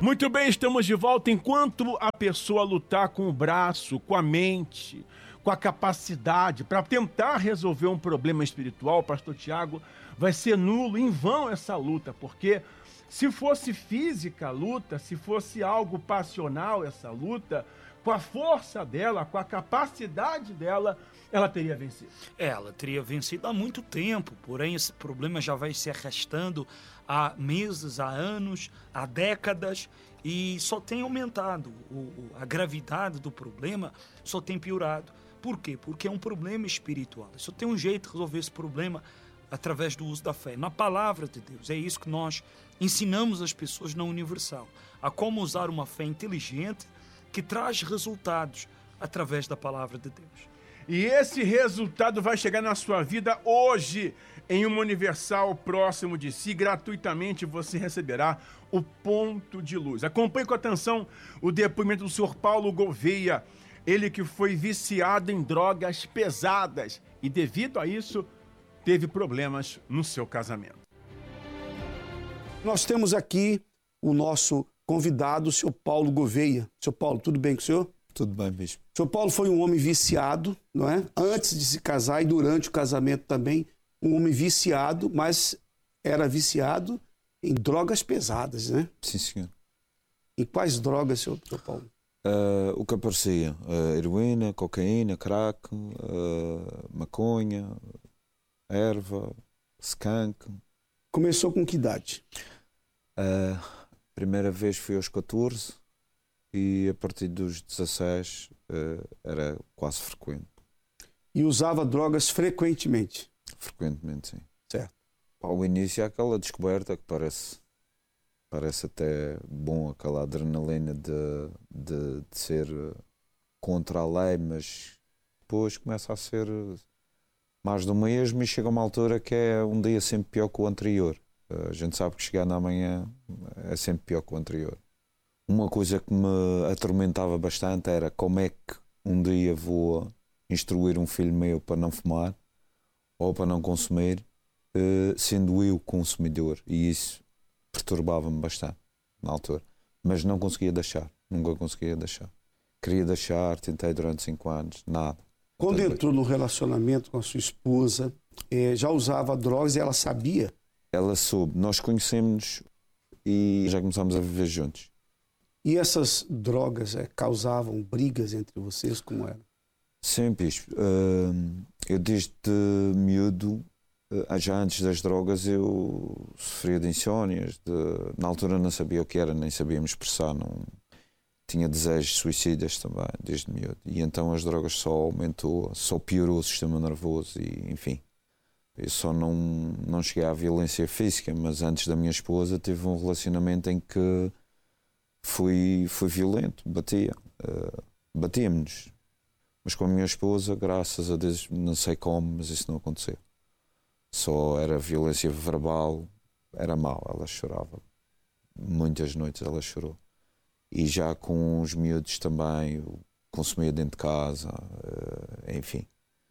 Muito bem, estamos de volta. Enquanto a pessoa lutar com o braço, com a mente, com a capacidade para tentar resolver um problema espiritual, pastor Tiago, vai ser nulo, em vão essa luta, porque se fosse física a luta, se fosse algo passional essa luta, com a força dela, com a capacidade dela, ela teria vencido. Ela teria vencido há muito tempo, porém esse problema já vai se arrastando há meses, há anos, há décadas, e só tem aumentado. A gravidade do problema só tem piorado. Por quê? Porque é um problema espiritual. Só tem um jeito de resolver esse problema através do uso da fé, na palavra de Deus. É isso que nós ensinamos as pessoas na Universal, a como usar uma fé inteligente que traz resultados através da palavra de Deus. E esse resultado vai chegar na sua vida hoje, em uma Universal próximo de si. Gratuitamente você receberá o ponto de luz. Acompanhe com atenção o depoimento do senhor Paulo Gouveia, ele que foi viciado em drogas pesadas e, devido a isso, teve problemas no seu casamento. Nós temos aqui o nosso convidado, o senhor Paulo Gouveia. Senhor Paulo, tudo bem com o senhor? Tudo bem, bispo. O senhor Paulo foi um homem viciado, não é? Antes de se casar e durante o casamento também, um homem viciado, mas era viciado em drogas pesadas, né? Sim, senhor. Em quais drogas, senhor Paulo? O que aparecia? Heroína, cocaína, crack, maconha, erva, skunk. Começou com que idade? Primeira vez fui aos 14 e a partir dos 16 era quase frequente. E usava drogas frequentemente? Frequentemente, sim. Certo. Ao início, aquela descoberta que parece até bom, aquela adrenalina de ser contra a lei, mas depois começa a ser mais do mesmo e chega a uma altura que é um dia sempre pior que o anterior. A gente sabe que chegar na manhã é sempre pior que o anterior. Uma coisa que me atormentava bastante era como é que um dia vou instruir um filho meu para não fumar ou para não consumir, sendo eu consumidor, e isso perturbava-me bastante na altura, mas não conseguia deixar, nunca conseguia deixar. Queria deixar, tentei durante 5 anos, nada. Quando entrou no relacionamento com a sua esposa, já usava drogas e ela sabia? Ela soube, nós conhecemos e já começámos a viver juntos. E essas drogas causavam brigas entre vocês, como era? Sempre isso. Eu desde miúdo, já antes das drogas, eu sofria de insónias. Na altura não sabia o que era, nem sabia me expressar. Não, tinha desejos suicidas também, desde miúdo. E então as drogas só aumentou, só piorou o sistema nervoso e, enfim. Eu só não cheguei à violência física, mas antes da minha esposa tive um relacionamento em que fui violento, batíamos-nos. Mas com a minha esposa, graças a Deus, não sei como, mas isso não aconteceu. Só era violência verbal, era mau, ela chorava. Muitas noites ela chorou. E já com os miúdos também, eu consumia dentro de casa, enfim.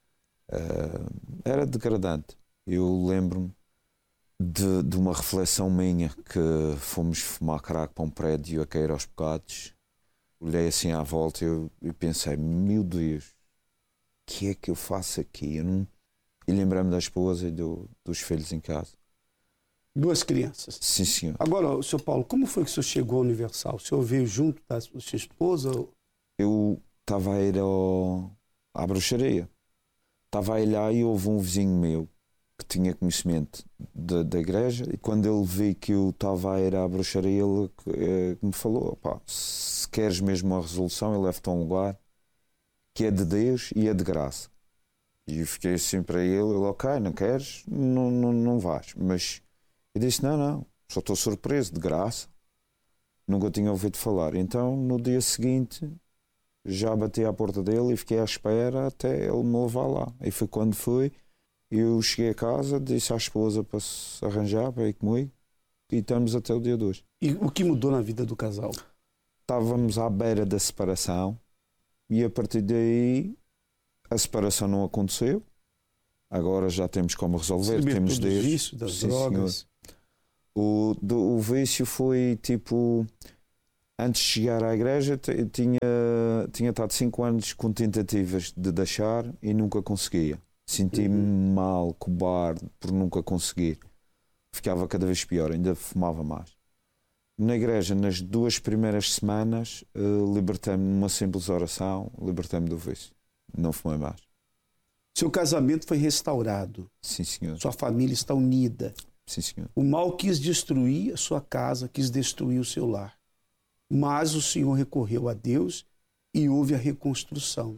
Era degradante. Eu lembro-me de uma reflexão minha que fomos fumar crack para um prédio a cair aos bocados. Olhei assim à volta e pensei, meu Deus, o que é que eu faço aqui? E lembrei-me da esposa e dos filhos em casa. 2 crianças? Sim, senhor. Agora, senhor Paulo, como foi que o senhor chegou à Universal? O senhor veio junto da sua esposa? Eu estava a ir à bruxaria. Estava a ir lá e houve um vizinho meu que tinha conhecimento da igreja, e quando ele viu que eu estava a ir à bruxaria, ele me falou, se queres mesmo uma resolução, eu levo-te a um lugar que é de Deus e é de graça. E eu fiquei assim para ele, ok, não queres, não vais. Mas eu disse, não, só estou surpreso, de graça. Nunca tinha ouvido falar. Então, no dia seguinte, já bati à porta dele e fiquei à espera até ele me levar lá. E foi quando fui. Eu cheguei a casa, disse à esposa para se arranjar, para ir comigo, e estamos até o dia 2. E o que mudou na vida do casal? Estávamos à beira da separação e a partir daí a separação não aconteceu. Agora já temos como resolver, temos Deus. Vício, das drogas. O vício foi tipo, antes de chegar à igreja, tinha estado 5 anos com tentativas de deixar e nunca conseguia. Senti-me mal, cobarde, por nunca conseguir. Ficava cada vez pior, ainda fumava mais. Na igreja, nas 2 primeiras semanas, libertei-me numa simples oração, libertei-me do vício. Não fumei mais. Seu casamento foi restaurado. Sim, senhor. Sua família está unida. Sim, senhor. O mal quis destruir a sua casa, quis destruir o seu lar. Mas o Senhor recorreu a Deus e houve a reconstrução.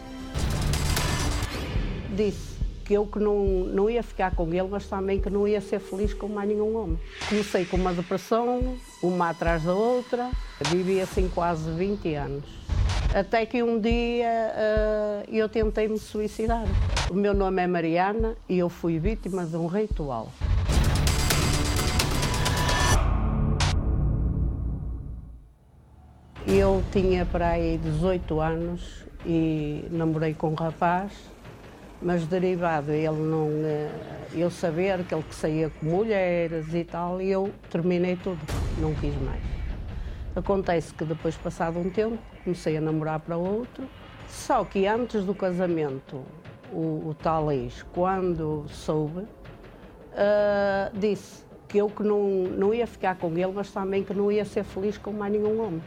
Disse que eu que não ia ficar com ele, mas também que não ia ser feliz com mais nenhum homem. Comecei com uma depressão, uma atrás da outra. Vivi assim quase 20 anos. Até que um dia eu tentei me suicidar. O meu nome é Mariana e eu fui vítima de um ritual. Eu tinha para aí 18 anos e namorei com um rapaz, mas derivado eu saber que ele saía com mulheres e tal, e eu terminei tudo, não quis mais. Acontece que depois, passado um tempo, comecei a namorar para outro, só que antes do casamento, o tal ex, quando soube, disse que eu que não ia ficar com ele, mas também que não ia ser feliz com mais nenhum homem.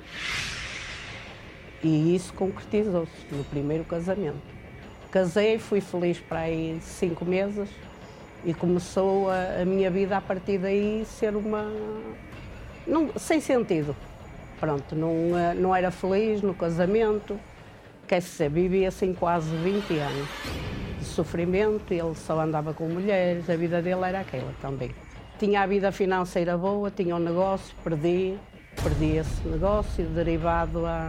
E isso concretizou-se no primeiro casamento. Casei, fui feliz para aí 5 meses e começou a minha vida a partir daí ser sem sentido. Pronto, não era feliz no casamento, quer dizer, vivia assim quase 20 anos de sofrimento, ele só andava com mulheres, a vida dele era aquela também. Tinha a vida financeira boa, tinha um negócio, perdi esse negócio derivado a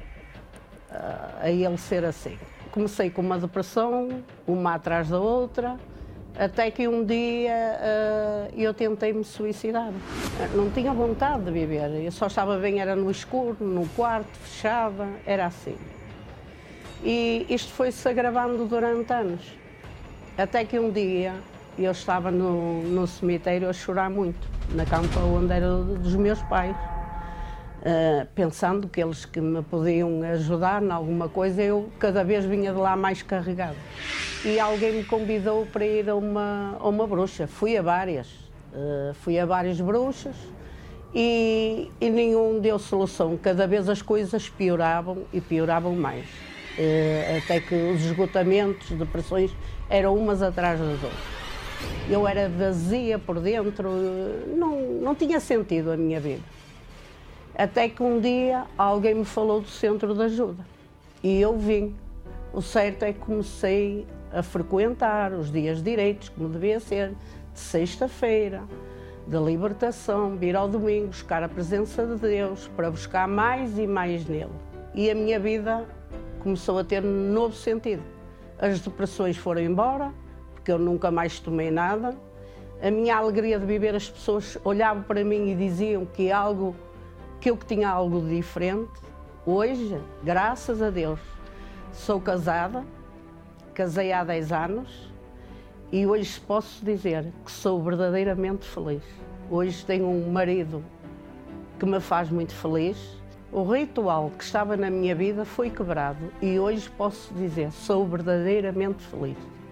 ele ser assim. Comecei com uma depressão, uma atrás da outra, até que um dia eu tentei me suicidar. Não tinha vontade de viver, eu só estava bem, era no escuro, no quarto, fechada, era assim. E isto foi-se agravando durante anos, até que um dia eu estava no cemitério a chorar muito, na campa onde era dos meus pais. Pensando que eles que me podiam ajudar em alguma coisa, eu cada vez vinha de lá mais carregado. E alguém me convidou para ir a uma bruxa. Fui a várias bruxas e nenhum deu solução. Cada vez as coisas pioravam e pioravam mais. Até que os esgotamentos, depressões, eram umas atrás das outras. Eu era vazia por dentro, não tinha sentido a minha vida. Até que um dia alguém me falou do centro de ajuda e eu vim. O certo é que comecei a frequentar os dias direitos, como devia ser, de sexta-feira, de libertação, vir ao domingo, buscar a presença de Deus, para buscar mais e mais nele. E a minha vida começou a ter um novo sentido. As depressões foram embora, porque eu nunca mais tomei nada. A minha alegria de viver, as pessoas olhavam para mim e diziam que eu tinha algo diferente. Hoje, graças a Deus, sou casada, casei há 10 anos e hoje posso dizer que sou verdadeiramente feliz. Hoje tenho um marido que me faz muito feliz. O ritual que estava na minha vida foi quebrado e hoje posso dizer, sou verdadeiramente feliz.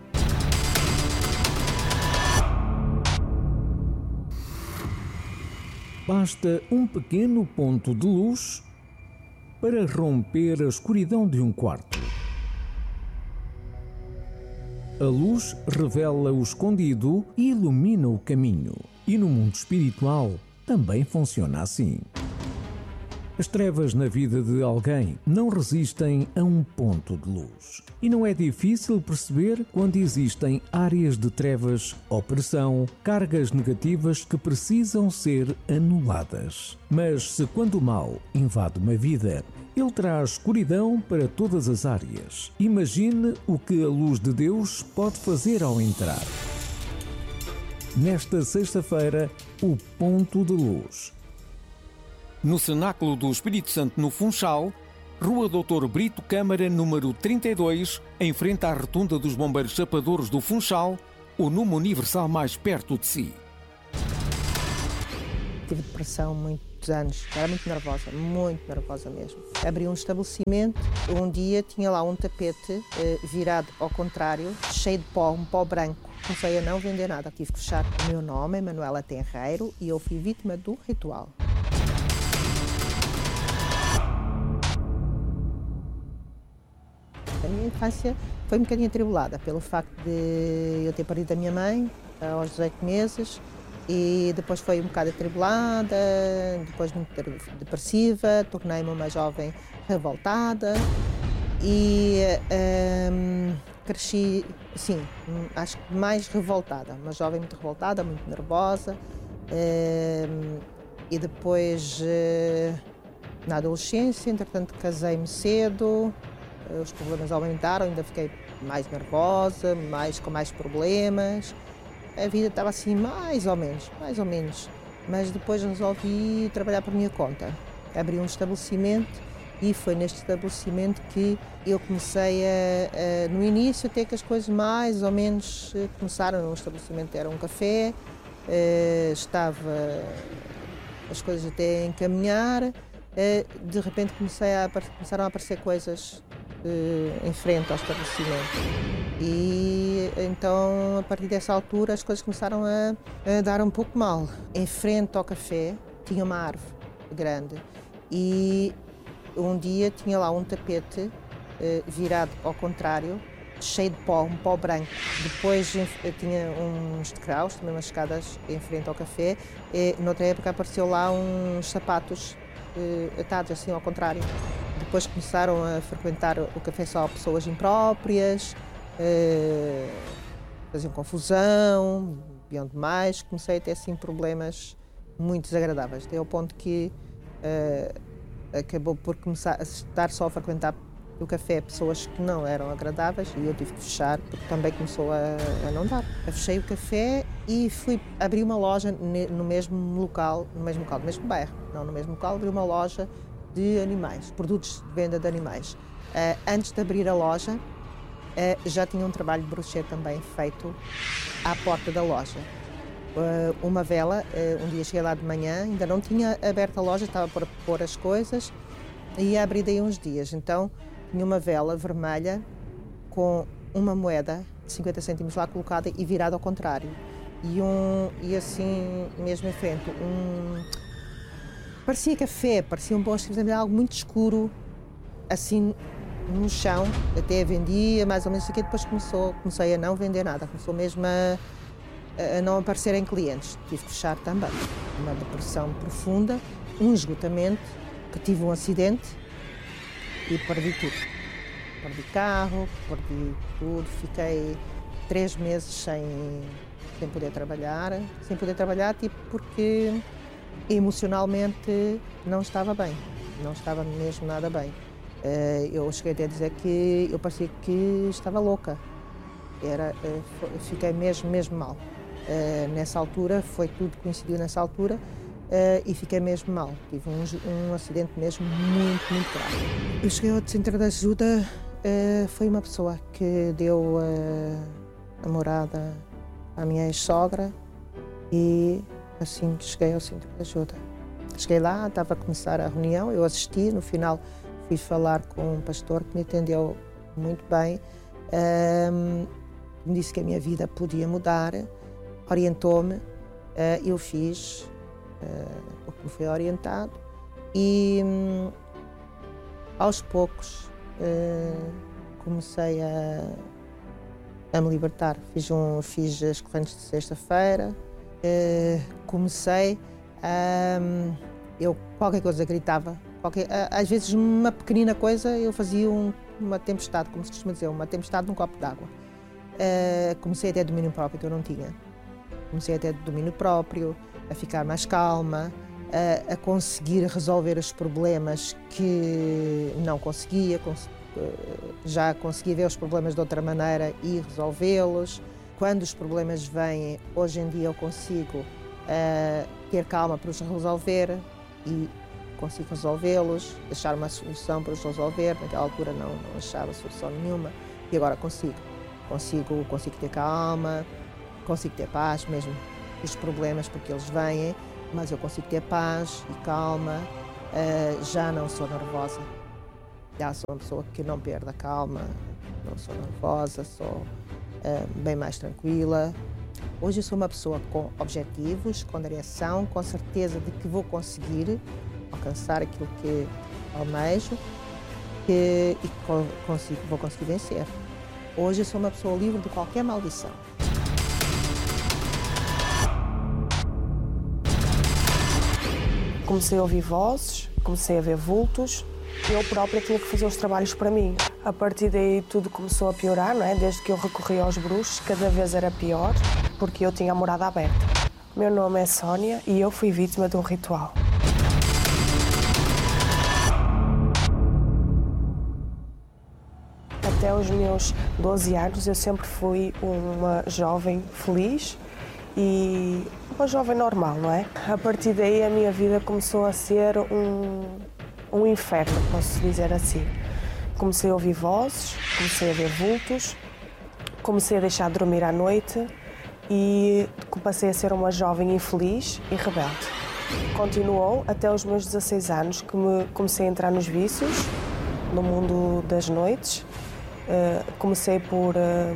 Basta um pequeno ponto de luz para romper a escuridão de um quarto. A luz revela o escondido e ilumina o caminho. E no mundo espiritual também funciona assim. As trevas na vida de alguém não resistem a um ponto de luz. E não é difícil perceber quando existem áreas de trevas, opressão, cargas negativas que precisam ser anuladas. Mas se quando o mal invade uma vida, ele traz escuridão para todas as áreas. Imagine o que a luz de Deus pode fazer ao entrar. Nesta sexta-feira, o ponto de luz. No Cenáculo do Espírito Santo, no Funchal, Rua Doutor Brito Câmara, número 32, em frente à Rotunda dos Bombeiros Chapadores do Funchal, o número universal mais perto de si. Tive depressão muitos anos, era muito nervosa mesmo. Abri um estabelecimento, um dia tinha lá um tapete virado ao contrário, cheio de pó, um pó branco. Comecei a não vender nada, tive que fechar. O meu nome é Manuela Tenreiro e eu fui vítima do ritual. A minha infância foi um bocadinho atribulada pelo facto de eu ter perdido a minha mãe aos 18 meses e depois foi um bocado atribulada, depois muito depressiva, tornei-me uma jovem revoltada e cresci, sim, acho que mais revoltada, uma jovem muito revoltada, muito nervosa e depois na adolescência, entretanto casei-me cedo. Os problemas aumentaram, ainda fiquei mais nervosa, com mais problemas. A vida estava assim mais ou menos. Mas depois resolvi trabalhar por minha conta. Abri um estabelecimento e foi neste estabelecimento que eu comecei no início, até que as coisas mais ou menos começaram. O estabelecimento era um café, estava as coisas até a encaminhar. De repente começaram a aparecer coisas em frente ao estabelecimento e então a partir dessa altura as coisas começaram a dar um pouco mal. Em frente ao café tinha uma árvore grande e um dia tinha lá um tapete virado ao contrário, cheio de pó, um pó branco. Depois tinha uns degraus, também umas escadas em frente ao café e noutra época apareceu lá uns sapatos atados assim ao contrário. Depois começaram a frequentar o café só pessoas impróprias, faziam confusão, bebiam demais. Comecei a ter assim problemas muito desagradáveis, até ao ponto que acabou por começar a estar só a frequentar o café pessoas que não eram agradáveis e eu tive que fechar porque também começou a não dar. Eu fechei o café e abri uma loja no mesmo local, no mesmo bairro, não no mesmo local, abri uma loja de animais, produtos de venda de animais. Antes de abrir a loja, já tinha um trabalho de brochê também feito à porta da loja. Uma vela, um dia cheguei lá de manhã, ainda não tinha aberto a loja, estava para pôr as coisas e ia abrir daí uns dias. Então tinha uma vela vermelha com uma moeda de 50 cêntimos lá colocada e virada ao contrário. E assim, mesmo em frente, parecia café, parecia um bosque, algo muito escuro, assim no chão. Até vendia mais ou menos aqui, depois comecei a não vender nada, começou mesmo a não aparecerem clientes. Tive que fechar também. Uma depressão profunda, um esgotamento, que tive um acidente e perdi tudo. Perdi carro, perdi tudo, fiquei 3 meses sem poder trabalhar, tipo porque emocionalmente não estava bem, não estava mesmo nada bem. Eu cheguei até a dizer que eu parecia que estava louca, fiquei mesmo mal. Nessa altura, foi tudo coincidiu nessa altura e fiquei mesmo mal. Tive um acidente mesmo muito grave. Eu cheguei ao centro de ajuda, foi uma pessoa que deu a morada à minha ex-sogra e assim que cheguei ao centro de ajuda. Cheguei lá, estava a começar a reunião, eu assisti, no final fui falar com um pastor que me atendeu muito bem, me disse que a minha vida podia mudar, orientou-me, eu fiz o que me foi orientado e aos poucos comecei a me libertar. Fiz as correntes de sexta-feira, comecei eu qualquer coisa gritava, às vezes uma pequenina coisa eu fazia uma tempestade, como se costuma dizer, uma tempestade num copo d'água. Comecei a ter domínio próprio que eu não tinha. Comecei a ter domínio próprio, a ficar mais calma, a conseguir resolver os problemas que não conseguia, já conseguia ver os problemas de outra maneira e resolvê-los. Quando os problemas vêm, hoje em dia eu consigo ter calma para os resolver e consigo resolvê-los, achar uma solução para os resolver. Naquela altura não achava solução nenhuma e agora consigo ter calma, consigo ter paz mesmo os problemas porque eles vêm mas eu consigo ter paz e calma. Já não sou nervosa. Já sou uma pessoa que não perde a calma, não sou nervosa, sou bem mais tranquila. Hoje eu sou uma pessoa com objetivos, com direção, com certeza de que vou conseguir alcançar aquilo que almejo e vou conseguir vencer. Hoje eu sou uma pessoa livre de qualquer maldição. Comecei a ouvir vozes, comecei a ver vultos. Eu própria tinha que fazer os trabalhos para mim. A partir daí tudo começou a piorar, não é? Desde que eu recorri aos bruxos, cada vez era pior, porque eu tinha a morada aberta. Meu nome é Sónia e eu fui vítima de um ritual. Até os meus 12 anos eu sempre fui uma jovem feliz e uma jovem normal, não é? A partir daí a minha vida começou a ser um inferno, posso dizer assim. Comecei a ouvir vozes, comecei a ver vultos, comecei a deixar de dormir à noite e passei a ser uma jovem infeliz e rebelde. Continuou até os meus 16 anos que comecei a entrar nos vícios, no mundo das noites. Comecei por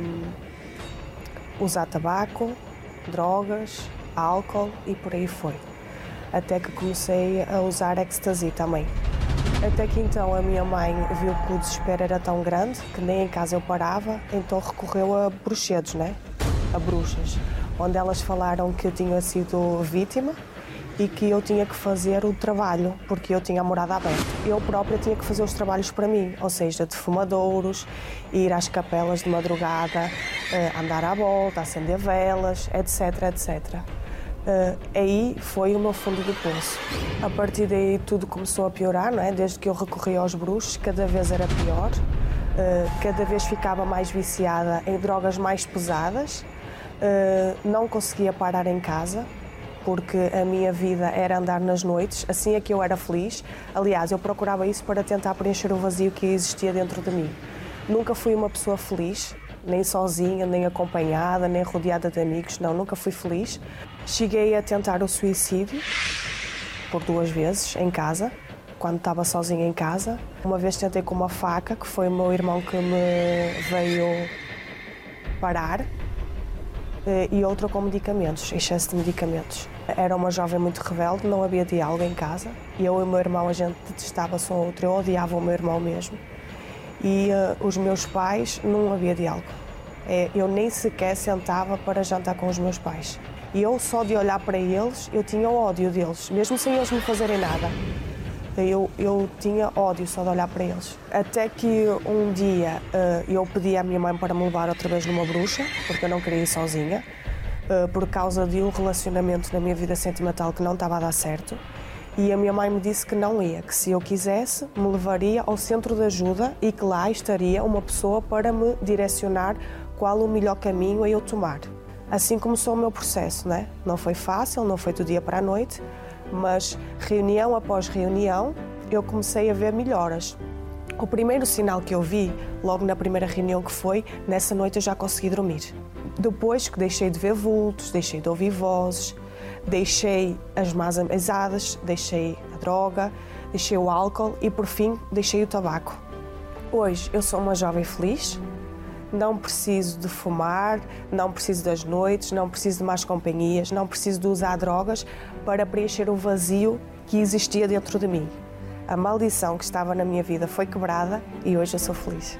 usar tabaco, drogas, álcool e por aí foi. Até que comecei a usar ecstasy também. Até que então a minha mãe viu que o desespero era tão grande que nem em casa eu parava, então recorreu a bruxedos, né? A bruxas, onde elas falaram que eu tinha sido vítima e que eu tinha que fazer o trabalho, porque eu tinha a morada aberta. Eu própria tinha que fazer os trabalhos para mim, ou seja, de fumadouros, ir às capelas de madrugada, andar à volta, acender velas, etc, etc. Aí foi o meu fundo do poço. A partir daí tudo começou a piorar, não é? Desde que eu recorri aos bruxos, cada vez era pior, cada vez ficava mais viciada em drogas mais pesadas, não conseguia parar em casa, porque a minha vida era andar nas noites, assim é que eu era feliz. Aliás, eu procurava isso para tentar preencher o vazio que existia dentro de mim. Nunca fui uma pessoa feliz, nem sozinha, nem acompanhada, nem rodeada de amigos, não, nunca fui feliz. Cheguei a tentar o suicídio por 2 vezes em casa, quando estava sozinha em casa. Uma vez tentei com uma faca, que foi o meu irmão que me veio parar, e outra com medicamentos, excesso de medicamentos. Era uma jovem muito rebelde, não havia diálogo em casa. Eu e o meu irmão, a gente detestava-se um ao outro, eu odiava o meu irmão mesmo. E os meus pais, não havia diálogo. Eu nem sequer sentava para jantar com os meus pais. E eu, só de olhar para eles, eu tinha ódio deles, mesmo sem eles me fazerem nada. Eu tinha ódio só de olhar para eles. Até que um dia eu pedi à minha mãe para me levar outra vez numa bruxa, porque eu não queria ir sozinha, por causa de um relacionamento na minha vida sentimental que não estava a dar certo. E a minha mãe me disse que não ia, que se eu quisesse, me levaria ao centro de ajuda e que lá estaria uma pessoa para me direcionar qual o melhor caminho a eu tomar. Assim começou o meu processo, né? Não foi fácil, não foi do dia para a noite, mas reunião após reunião eu comecei a ver melhoras. O primeiro sinal que eu vi, logo na primeira reunião que foi, nessa noite eu já consegui dormir. Depois que deixei de ver vultos, deixei de ouvir vozes, deixei as más amizades, deixei a droga, deixei o álcool e, por fim, deixei o tabaco. Hoje eu sou uma jovem feliz, não preciso de fumar, não preciso das noites, não preciso de más companhias, não preciso de usar drogas para preencher o vazio que existia dentro de mim. A maldição que estava na minha vida foi quebrada e hoje eu sou feliz.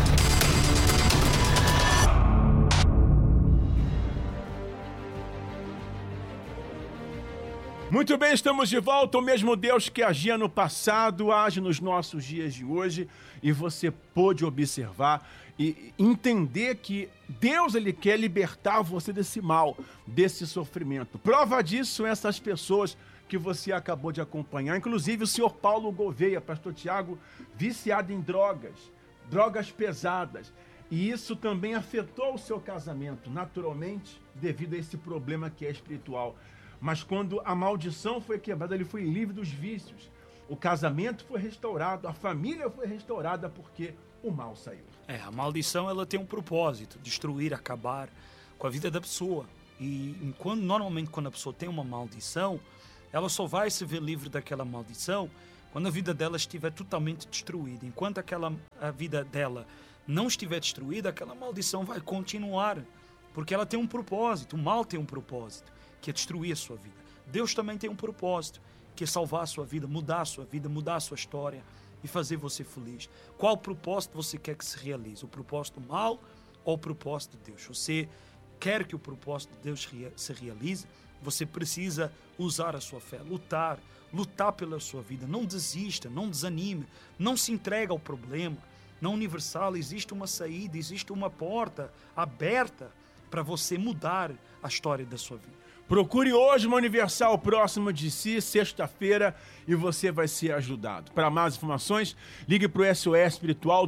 Muito bem, estamos de volta. O mesmo Deus que agia no passado, age nos nossos dias de hoje. E você pôde observar e entender que Deus, Ele quer libertar você desse mal, desse sofrimento. Prova disso essas pessoas que você acabou de acompanhar. Inclusive o senhor Paulo Gouveia, pastor Tiago, viciado em drogas pesadas. E isso também afetou o seu casamento, naturalmente, devido a esse problema que é espiritual. Mas quando a maldição foi quebrada, ele foi livre dos vícios. O casamento foi restaurado, a família foi restaurada porque o mal saiu. A maldição ela tem um propósito, destruir, acabar com a vida da pessoa. E normalmente quando a pessoa tem uma maldição, ela só vai se ver livre daquela maldição quando a vida dela estiver totalmente destruída. Enquanto a vida dela não estiver destruída, aquela maldição vai continuar, porque ela tem um propósito. O mal tem um propósito, que é destruir a sua vida. Deus também tem um propósito, que é salvar a sua vida, mudar a sua vida, mudar a sua história e fazer você feliz. Qual propósito você quer que se realize? O propósito mal ou o propósito de Deus? Você quer que o propósito de Deus se realize? Você precisa usar a sua fé, lutar pela sua vida. Não desista, não desanime, não se entregue ao problema. Na Universal existe uma saída, existe uma porta aberta para você mudar a história da sua vida. Procure hoje uma Universal próxima de si, sexta-feira, e você vai ser ajudado. Para mais informações, ligue para o SOS Espiritual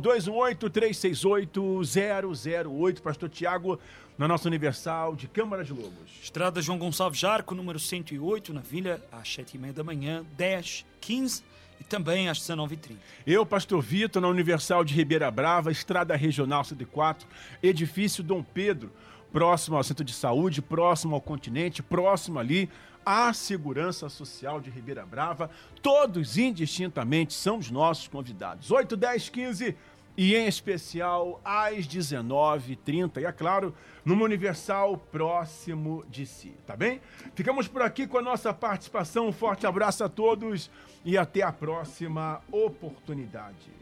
218-368-008, Pastor Tiago, na nossa Universal de Câmara de Lobos. Estrada João Gonçalves Jarco, número 108, na Vila, às 7h30 da manhã, 10, 15 e também às 19h30. Eu, Pastor Vitor, na Universal de Ribeira Brava, Estrada Regional 104, Edifício Dom Pedro, próximo ao Centro de Saúde, próximo ao Continente, próximo ali à Segurança Social de Ribeira Brava. Todos indistintamente são os nossos convidados. 8, 10, 15 e em especial às 19h30. E é claro, numa Universal próximo de si, tá bem? Ficamos por aqui com a nossa participação. Um forte abraço a todos e até a próxima oportunidade.